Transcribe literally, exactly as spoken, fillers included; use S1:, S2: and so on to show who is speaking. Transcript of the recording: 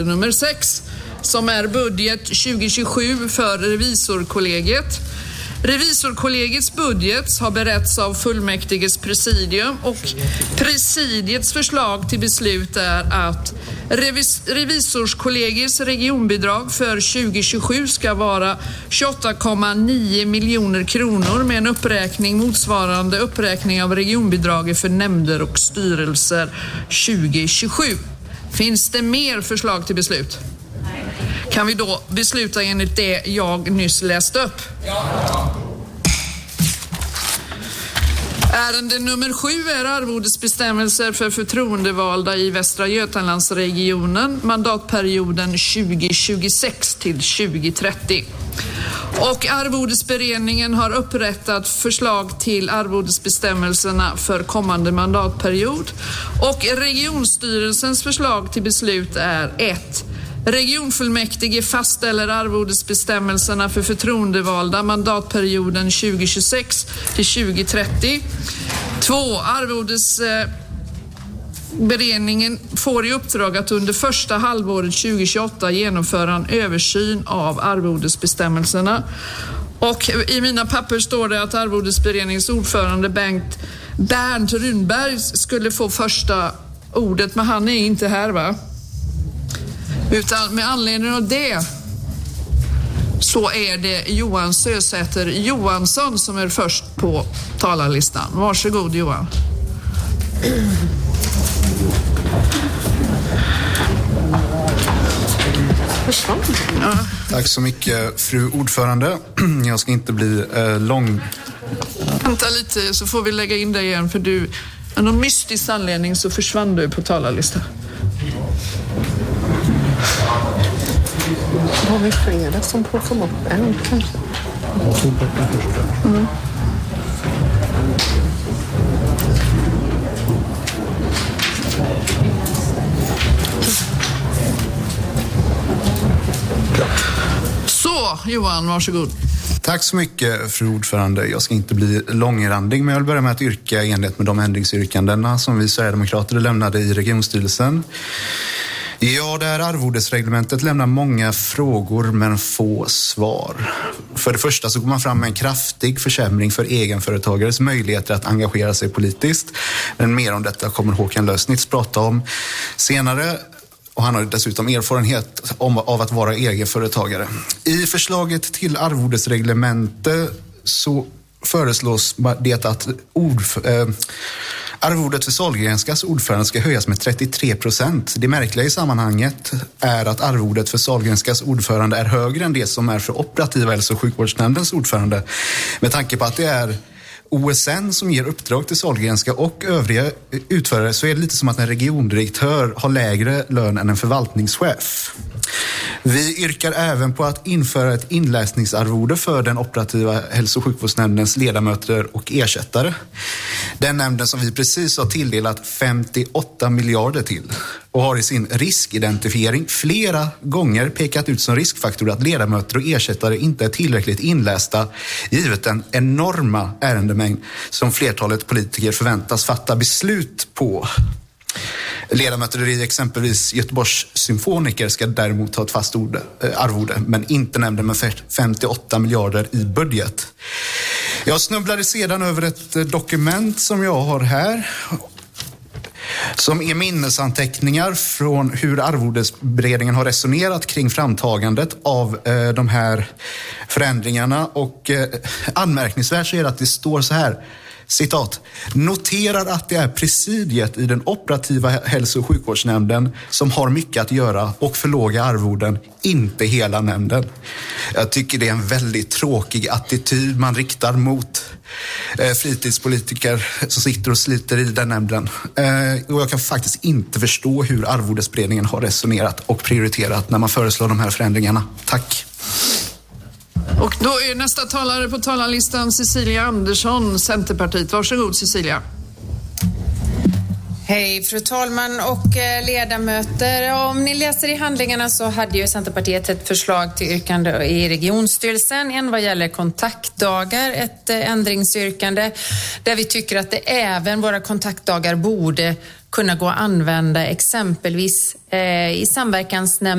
S1: Nummer sex, som är budget tjugo tjugosju för revisorkollegiet. Revisorkollegiets budget har beretts av fullmäktiges presidium och presidiets förslag till beslut är att revis- revisorskollegiets regionbidrag för tjugo tjugosju ska vara tjugoåtta komma nio miljoner kronor med en uppräkning motsvarande uppräkning av regionbidraget för nämnder och styrelser tjugo tjugosju. Finns det mer förslag till beslut? Kan vi då besluta enligt det jag nyss läste upp? Ja. Ärende nummer sju är arvodesbestämmelser för förtroendevalda i Västra Götalandsregionen mandatperioden tjugo tjugosex till tjugo trettio. Och arvodesberedningen har upprättat förslag till arvodesbestämmelserna för kommande mandatperiod. Och regionstyrelsens förslag till beslut är ett. Regionfullmäktige fastställer arvodesbestämmelserna för förtroendevalda mandatperioden tjugo tjugosex till tjugo trettio. Två. Arvodesberedningen får i uppdrag att under första halvåret tjugo tjugoåtta genomföra en översyn av arvodesbestämmelserna. Och i mina papper står det att arvodesberedningens ordförande Bengt Bernt Runberg skulle få första ordet, men han är inte här, va? Utan med anledning av det så är det Johan Sösäter Johansson som är först på talarlistan. Varsågod, Johan.
S2: Ja. Tack så mycket, fru ordförande. Jag ska inte bli eh, lång.
S1: Vänta lite så får vi lägga in dig igen, för du, av någon mystisk anledning så försvann du på talarlistan.
S3: Har vi flera som får få bort en kanske? Mm.
S1: Så, Johan, varsågod.
S2: Tack så mycket, fru ordförande. Jag ska inte bli långrandig, men jag vill börja med att yrka i enlighet med de ändringsyrkandena som vi Sverigedemokrater lämnade i regionstyrelsen. Ja, det här arvodesreglementet lämnar många frågor men få svar. För det första så går man fram med en kraftig försämring för egenföretagares möjligheter att engagera sig politiskt. Men mer om detta kommer Håkan Lösnitz prata om senare. Och han har dessutom erfarenhet om, av att vara egenföretagare. I förslaget till arvodesreglemente så föreslås det att ord, eh, arvodet för Sahlgrenskas ordförande ska höjas med trettiotre procent. Det märkliga i sammanhanget är att arvodet för Sahlgrenskas ordförande är högre än det som är för operativa hälso- och sjukvårdsnämndens ordförande. Med tanke på att det är O S N som ger uppdrag till Sahlgrenska och övriga utförare, så är det lite som att en regiondirektör har lägre lön än en förvaltningschef. Vi yrkar även på att införa ett inläsningsarvode för den operativa hälso- och sjukvårdsnämndens ledamöter och ersättare. Den nämnden som vi precis har tilldelat femtioåtta miljarder till och har i sin riskidentifiering flera gånger pekat ut som riskfaktor att ledamöter och ersättare inte är tillräckligt inlästa givet den enorma ärendemängd som flertalet politiker förväntas fatta beslut på. Ledamöter i exempelvis Göteborgs symfoniker ska däremot ha ett fast ord, äh, arvode, men inte nämnden med femtioåtta miljarder i budget. Jag snubblade sedan över ett dokument som jag har här, som är minnesanteckningar från hur arvodesberedningen har resonerat kring framtagandet av eh, de här förändringarna. Och eh, anmärkningsvärt så är det att det står så här, citat, noterar att det är presidiet i den operativa hälso- och sjukvårdsnämnden som har mycket att göra och för låga arvoden, inte hela nämnden. Jag tycker det är en väldigt tråkig attityd man riktar mot eh, fritidspolitiker som sitter och sliter i den nämnden. Eh, och jag kan faktiskt inte förstå hur arvodesberedningen har resonerat och prioriterat när man föreslår de här förändringarna. Tack.
S1: Och då är nästa talare på talarlistan Cecilia Andersson, Centerpartiet. Varsågod, Cecilia.
S4: Hej fru talman och eh, ledamöter. Om ni läser i handlingarna så hade ju Centerpartiet ett förslag till yrkande i regionstyrelsen. En vad gäller kontaktdagar, ett eh, ändringsyrkande där vi tycker att det även våra kontaktdagar borde kunna gå att använda exempelvis eh, i samverkansnämnd